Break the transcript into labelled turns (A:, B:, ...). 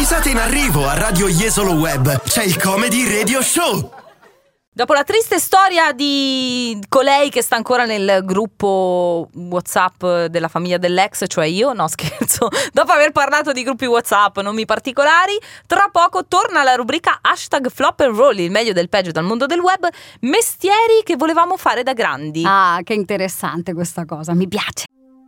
A: Risate in arrivo a Radio Jesolo Web. C'è il Comedy Radio Show.
B: Dopo la triste storia di colei che sta ancora nel gruppo WhatsApp della famiglia dell'ex, cioè io, no scherzo, dopo aver parlato di gruppi WhatsApp, nomi particolari, tra poco torna la rubrica #Flop and Roll, il meglio del peggio dal mondo del web, mestieri che volevamo fare da grandi.
C: Ah, che interessante questa cosa, mi piace.